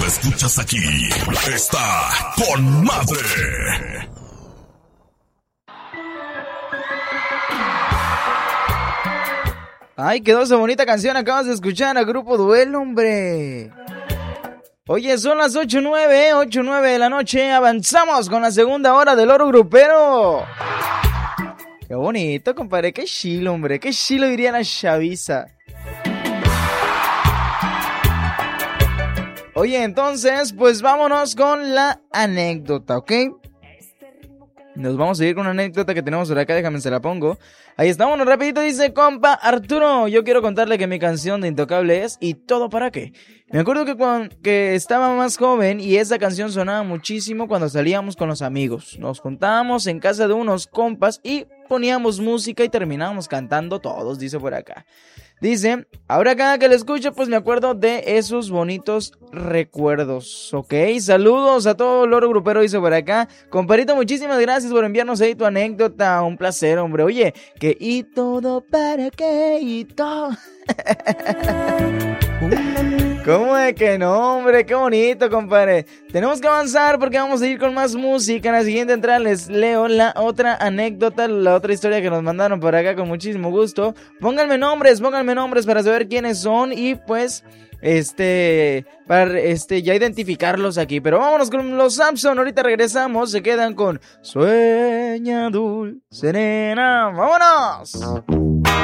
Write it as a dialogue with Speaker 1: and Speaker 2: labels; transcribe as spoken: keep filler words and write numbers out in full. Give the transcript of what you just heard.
Speaker 1: la escuchas aquí, está con madre.
Speaker 2: Ay, quedó esa bonita canción. Acabas de escuchar a Grupo Duelo, hombre. Oye, son las ocho nueve, ocho nueve de la noche. Avanzamos con la segunda hora del Oro Grupero. Qué bonito, compadre. Qué chilo, hombre. Qué chilo diría la chaviza. Oye, entonces, pues vámonos con la anécdota, ¿ok? Nos vamos a ir con una anécdota que tenemos por acá, déjame se la pongo. Ahí estamos, rapidito, dice compa Arturo, yo quiero contarle que mi canción de Intocable es ¿Y todo para qué? Me acuerdo que cuando que estaba más joven y esa canción sonaba muchísimo cuando salíamos con los amigos. Nos juntábamos en casa de unos compas y poníamos música y terminábamos cantando todos, dice por acá. Dice, ahora cada que lo escucho pues me acuerdo de esos bonitos recuerdos, ¿ok? Saludos a todo el Oro Grupero, dice por acá. Comparito, muchísimas gracias por enviarnos ahí tu anécdota, un placer, hombre. Oye, que y todo para qué y todo... ¿Cómo de que no, hombre? Qué bonito, compadre. Tenemos que avanzar porque vamos a ir con más música. En la siguiente entrada les leo la otra anécdota, la otra historia que nos mandaron por acá con muchísimo gusto. Pónganme nombres, pónganme nombres para saber quiénes son y pues... Este, para este, ya identificarlos aquí. Pero vámonos con los Samson. Ahorita regresamos. Se quedan con Sueña dulce nena. ¡Vámonos!